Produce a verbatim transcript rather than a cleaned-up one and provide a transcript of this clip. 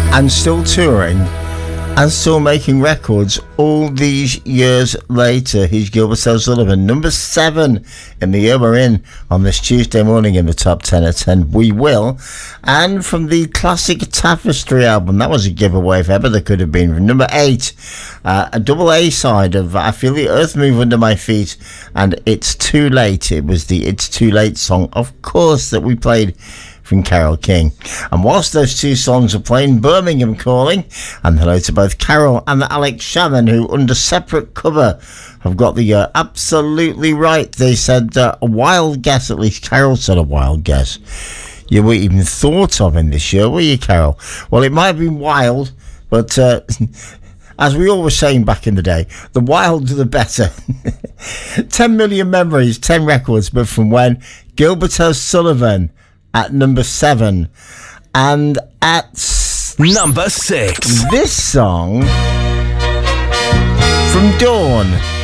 and still touring and still making records all these years later. He's Gilbert O'Sullivan, number seven in the year we're in on this Tuesday morning in the top ten at ten. We will. And from the classic Tapestry album, that was a giveaway if ever there could have been. From number eight, uh, a double A side of I Feel the Earth Move Under My Feet and It's Too Late. It was the It's Too Late song, of course, that we played from Carole King. And whilst those two songs are playing, Birmingham Calling, and hello to both Carol and Alex Shannon, who under separate cover have got the uh, absolutely right. They said uh, a wild guess, at least Carol said a wild guess. You weren't even thought of in this show, were you, Carol? Well, it might have been wild, but uh, as we all were saying back in the day, the wilder the better. ten million memories, ten records, but from when? Gilbert O'Sullivan at number seven. And at number six, this song from Dawn.